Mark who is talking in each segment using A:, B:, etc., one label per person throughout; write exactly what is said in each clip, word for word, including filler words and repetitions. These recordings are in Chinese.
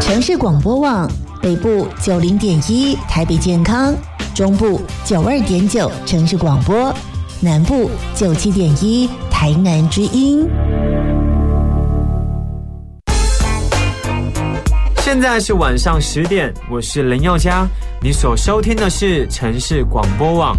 A: 城市广播网北部九零点一台北健康，中部九二点九城市广播，南部九七点一台南之音。
B: 现在是晚上十点，我是林宥嘉，你所收听的是城市广播网。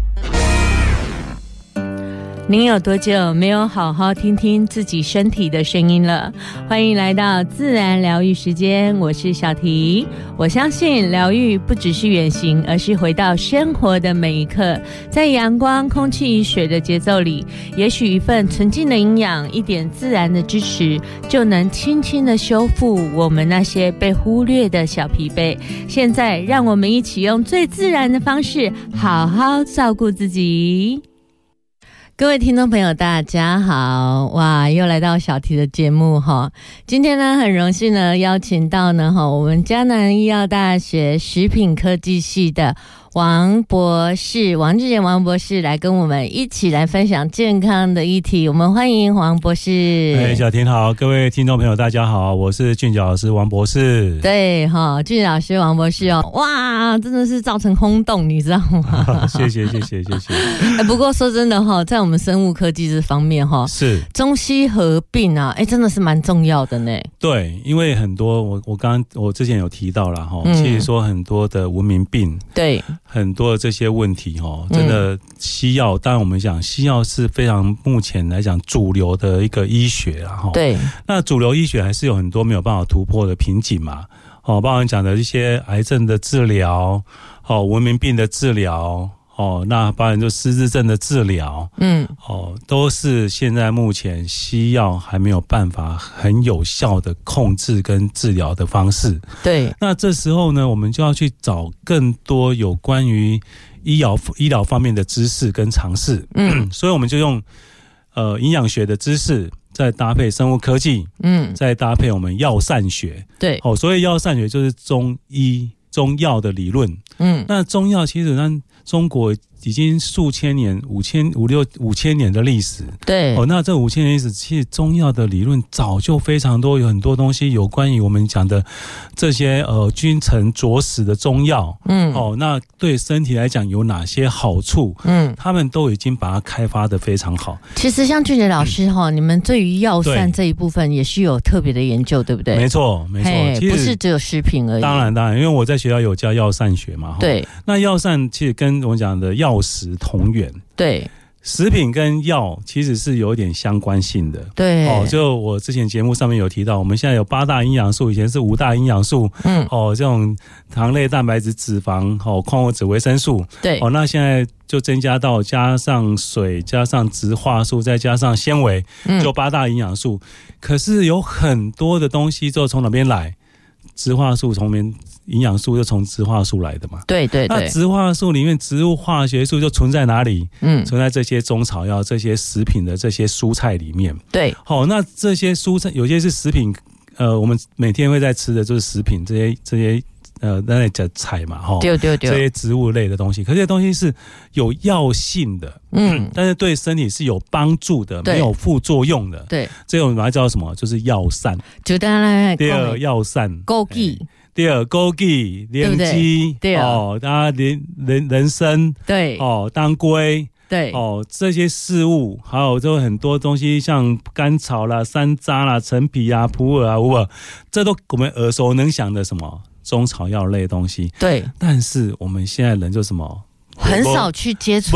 C: 您有多久没有好好听听自己身体的声音了？欢迎来到自然疗愈时间，我是小婷。我相信疗愈不只是远行，而是回到生活的每一刻，在阳光、空气、水的节奏里，也许一份纯净的营养，一点自然的支持，就能轻轻的修复我们那些被忽略的小疲惫。现在让我们一起用最自然的方式，好好照顾自己。各位听众朋友大家好，哇，又来到小题的节目哈。今天呢很荣幸呢邀请到呢哈我们嘉南医药大学食品科技系的王博士，王志贤王博士来跟我们一起来分享健康的议题。我们欢迎王博士。
D: 哎，小婷好，各位听众朋友大家好，我是俊角老师王博士。
C: 对哈，俊角老师王博士哦，哇，真的是造成轰动，你知道吗？
D: 谢谢谢谢谢谢。
C: 哎，不过说真的哈，在我们生物科技这方面哈，
D: 是
C: 中西合并啊，哎，真的是蛮重要的呢。
D: 对，因为很多我我刚刚我之前有提到了哈，嗯、其实说很多的文明病，
C: 对。
D: 很多的这些问题哈，真的西药，当然我们讲西药是非常目前来讲主流的一个医学啦哈。对，那主流医学还是有很多没有办法突破的瓶颈嘛。哦，包含讲的一些癌症的治疗，哦，文明病的治疗。哦，那包含就失智症的治疗，嗯，哦，都是现在目前西药还没有办法很有效的控制跟治疗的方式。对，那这时候呢，我们就要去找更多有关于医疗医疗方面的知识跟尝试。嗯，所以我们就用呃营养学的知识，再搭配生物科技，嗯，再搭配我们药膳学。对，哦，所以药膳学就是中医中药的理论。嗯，那中药其实上中国已经数千年、五千、五六、五千年的历史。对，哦，那这五千年历史，其实中药的理论早就非常多，有很多东西有关于我们讲的这些呃君臣佐使的中药，嗯，哦，那对身体来讲有哪些好处？嗯，他们都已经把它开发得非常好。
C: 其实像俊杰老师哈、嗯，你们对于药膳这一部分也是有特别的研究，对不对？
D: 没错，没错，其实
C: 不是只有食品而已。
D: 当然，当然，因为我在学校有教药膳学嘛。对，那药膳其实跟我们讲的药食同源。对，食品跟药其实是有一点相关性的。对，哦，就我之前节目上面有提到，我们现在有八大营养素，以前是五大营养素。嗯，哦，这种糖类、蛋白质、脂肪、哦，矿物质、维生素。对，哦，那现在就增加到加上水、加上植化素，再加上纤维，就八大营养素。嗯、可是有很多的东西就从哪边来？植化素从边。营养素就从植化素来的嘛，对对对。那植化素里面植物化学素就存在哪里？嗯，存在这些中草药、这些食品的这些蔬菜里面。对，好，那这些蔬菜有些是食品，呃，我们每天会在吃的就是食品，这些这些呃，那叫菜嘛，哈，对对对，这些植物类的东西，可是这些东西是有药性的，嗯，但是对身体是有帮助的，没有副作用的。对，这种把它叫什么？就是药膳。就当然，第二药膳，枸杞。第二，枸杞、莲基，对哦，大家人人人参，对哦，当归，对哦，这些事物，还有就很多东西，像甘草啦、山楂啦、陈皮啊、普洱啊、乌洱，这都我们耳熟能详的什么中草药类的东西。对，但是我们现在人就什么很少去接触。